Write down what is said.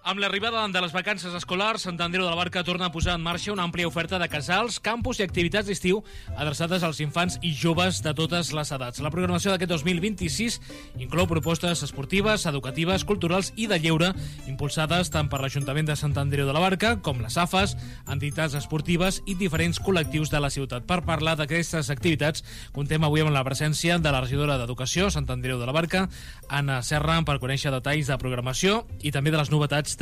Amb l'arribada de les vacances escolars, Sant Andreu de la Barca torna a posar en marxa una àmplia oferta de casals, campus i activitats d'estiu adreçades als infants i joves de totes les edats. La programació d'aquest 2026 inclou propostes esportives, educatives, culturals i de lleure, impulsades tant per l'Ajuntament de Sant Andreu de la Barca com les AFAS, entitats esportives i diferents col·lectius de la ciutat. Per parlar d'aquestes activitats, contem avui amb la presència de la regidora d'Educació, Sant Andreu de la Barca, Anna Serra, per conèixer detalls de programació i també de les novetats